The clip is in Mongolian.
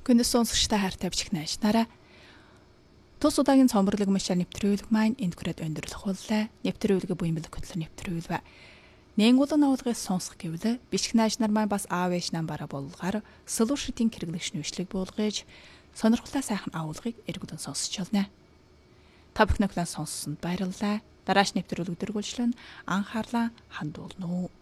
Гүнэс сонсогчтой хайртай бичихнэ нараа. Тус удаагийн цомборлог машаа нэвтрүүлэг маань энд хүрээд өндөрлөх боллоо. Нэвтрүүлгээ буян бэлэг хөтлөр нэвтрүүлвэ. Нэнгулын авлагыг сонсох гэвэл бичихнэ нар маань бас аав ээж намбараа болгоор солиушитийн хэрэглэгч нүшлэг буулгаж сонирхолтой сайхан авлагыг эргүүдэн сонсч олно. Та бүхэн сонссонд баярлалаа. Дарааш нэвтрүүлэг дөрвөлжлөн анхаарлаа хандуулна уу.